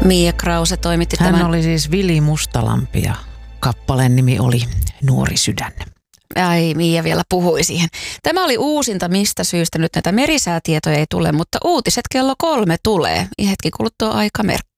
Mia Krause toimitti Hän tämän. oli siis Vili Mustalampi ja kappaleen nimi oli Nuori sydän. Ai, Mia vielä puhui siihen. Tämä oli uusinta, mistä syystä nyt näitä merisäätietoja ei tule, mutta uutiset kello 3 tulee. Hetki kuluttua aikamerkki.